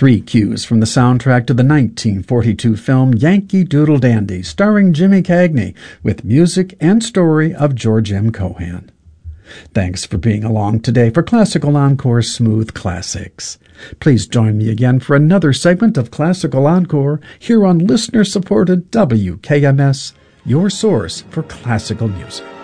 Three cues from the soundtrack to the 1942 film Yankee Doodle Dandy, starring Jimmy Cagney, with music and story of George M. Cohan. Thanks for being along today for Classical Encore Smooth Classics. Please join me again for another segment of Classical Encore here on listener-supported WKMS, your source for classical music.